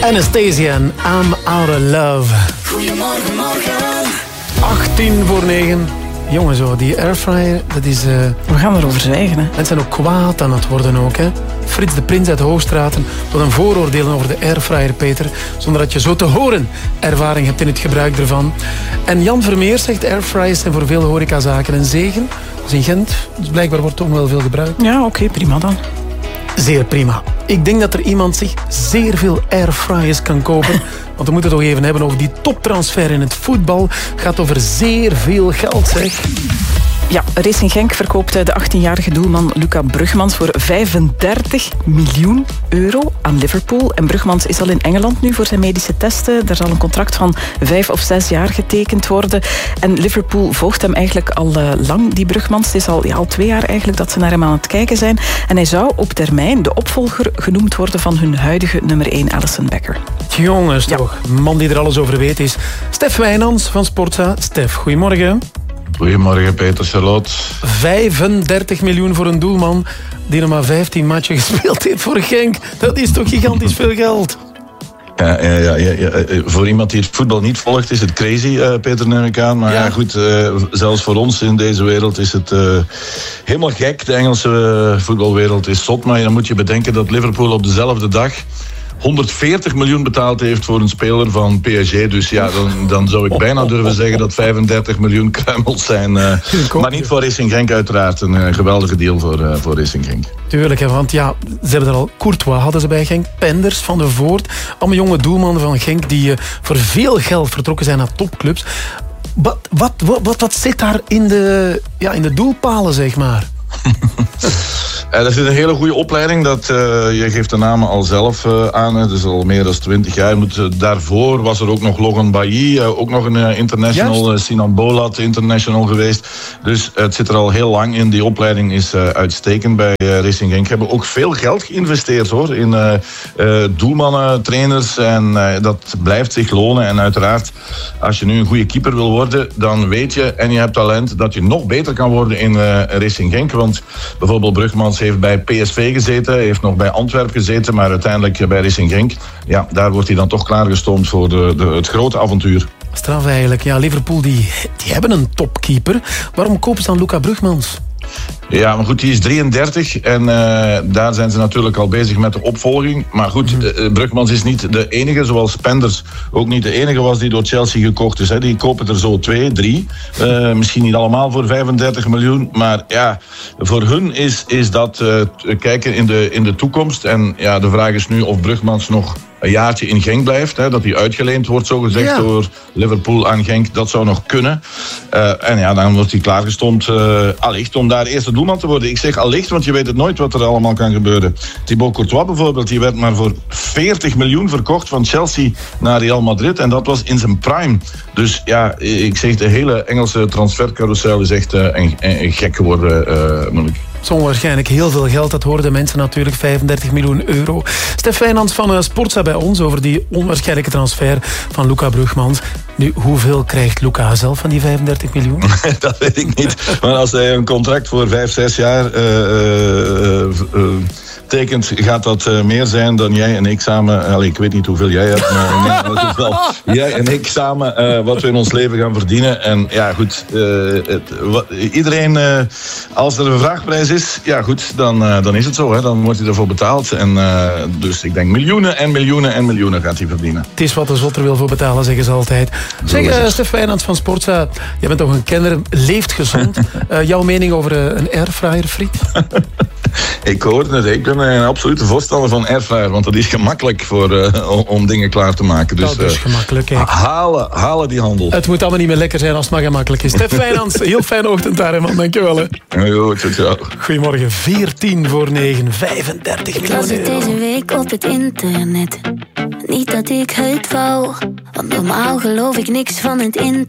Anastasia en I'm Out of Love. Goedemorgen, morgen. 9:08. Jongen, zo, die airfryer, dat is... We gaan erover zwijgen, hè. Mensen zijn ook kwaad aan het worden ook, hè. Frits de Prins uit Hoogstraten tot een vooroordeel over de airfryer, Peter. Zonder dat je zo te horen ervaring hebt in het gebruik ervan. En Jan Vermeer zegt, airfryers zijn voor veel horecazaken een zegen. Dus in Gent, dus blijkbaar wordt toch wel veel gebruikt. Ja, oké, prima dan. Zeer prima. Ik denk dat er iemand zich zeer veel airfryers kan kopen. Want we moeten het toch even hebben over die toptransfer in het voetbal. Gaat over zeer veel geld, zeg. Ja, Racing Genk verkoopt de 18-jarige doelman Luca Brugmans voor 35 miljoen euro aan Liverpool. En Brugmans is al in Engeland nu voor zijn medische testen. Daar zal een contract van 5 of 6 jaar getekend worden. En Liverpool volgt hem eigenlijk al lang, die Brugmans. Het is al 2 jaar eigenlijk dat ze naar hem aan het kijken zijn. En hij zou op termijn de opvolger genoemd worden van hun huidige nummer 1, Alisson Becker. Jongens, toch. Een man die er alles over weet is Stef Wijnands van Sportza. Stef, goedemorgen. Goedemorgen, Peter, Charlotte. 35 miljoen voor een doelman die nog maar 15 matchen gespeeld heeft voor Genk. Dat is toch gigantisch veel geld? Ja. Voor iemand die het voetbal niet volgt is het crazy, Peter, neem ik aan. Maar ja, goed, zelfs voor ons in deze wereld is het helemaal gek. De Engelse voetbalwereld is zot. Maar dan moet je bedenken dat Liverpool op dezelfde dag 140 miljoen betaald heeft voor een speler van PSG. Dus ja, dan zou ik bijna durven zeggen dat 35 miljoen kruimels zijn. Maar niet voor Racing Genk uiteraard. Een geweldige deal voor Racing Genk. Tuurlijk, want ja, ze hebben er al Courtois hadden ze bij Genk. Penders, Van der Voort. Allemaal jonge doelmannen van Genk die voor veel geld vertrokken zijn naar topclubs. Wat zit daar in de doelpalen, zeg maar? Dat is een hele goede opleiding. Je geeft de namen al zelf aan. Het is al meer dan 20 jaar. Daarvoor was er ook nog Logan Bailly. Ook nog een international. Sinan Bolat international geweest. Dus het zit er al heel lang in. Die opleiding is uitstekend bij Racing Genk. Hebben ook veel geld geïnvesteerd, hoor. In doelmannen, trainers. En dat blijft zich lonen. En uiteraard, als je nu een goede keeper wil worden, dan weet je, en je hebt talent, dat je nog beter kan worden in Racing Genk. Want bijvoorbeeld Brugmans heeft bij PSV gezeten, heeft nog bij Antwerpen gezeten, maar uiteindelijk bij Racing Genk, ja, daar wordt hij dan toch klaargestoomd voor het grote avontuur. Straf eigenlijk. Ja, Liverpool die hebben een topkeeper. Waarom kopen ze dan Luca Brugmans? Ja, maar goed, die is 33 en daar zijn ze natuurlijk al bezig met de opvolging. Maar goed, Brugmans is niet de enige, zoals Penders ook niet de enige was die door Chelsea gekocht is. Hè. Die kopen er zo 2, 3. Misschien niet allemaal voor 35 miljoen. Maar ja, voor hun is dat kijken in de toekomst. En ja, de vraag is nu of Brugmans nog een jaartje in Genk blijft. Hè, dat hij uitgeleend wordt, zogezegd, door Liverpool aan Genk. Dat zou nog kunnen. En ja, dan wordt hij klaargestoomd allicht om daar eerste doelman te worden. Ik zeg allicht, want je weet het nooit wat er allemaal kan gebeuren. Thibaut Courtois bijvoorbeeld, die werd maar voor 40 miljoen verkocht van Chelsea naar Real Madrid. En dat was in zijn prime. Dus ja, ik zeg, de hele Engelse transfercarousel is echt gek geworden, moet ik. Onwaarschijnlijk heel veel geld, dat hoorden mensen natuurlijk, 35 miljoen euro. Stef Wijnands van Sportza bij ons over die onwaarschijnlijke transfer van Luca Brugmans. Nu, hoeveel krijgt Luca zelf van die 35 miljoen? Dat weet ik niet. Maar als hij een contract voor 5, 6 jaar tekent, gaat dat meer zijn dan jij en ik samen. Ik weet niet hoeveel jij hebt, maar in elk geval jij en ik samen wat we in ons leven gaan verdienen. En ja, goed, iedereen, als er een vraagprijs is, ja goed, dan is het zo. Hè. Dan wordt hij ervoor betaald. En dus ik denk miljoenen en miljoenen en miljoenen gaat hij verdienen. Het is wat de zotter wil voor betalen, zeggen ze altijd. Zeg, Stef Wijnands van Sportza, jij bent toch een kenner, leeft gezond. Jouw mening over een airfryer, Friet? Ik hoorde het. Ik ben een absolute voorstander van airfryer, want dat is gemakkelijk om dingen klaar te maken. Dus, dat is gemakkelijk, kijk. Halen die handel. Het moet allemaal niet meer lekker zijn als het maar gemakkelijk is. Stef Wijnands, heel fijne ochtend daar, man. Dankjewel. Ciao. Goedemorgen, 9:14, 35 miljoen euro. Ik las het deze week op het internet. Niet dat ik het wou, want normaal geloof ik niks van het internet.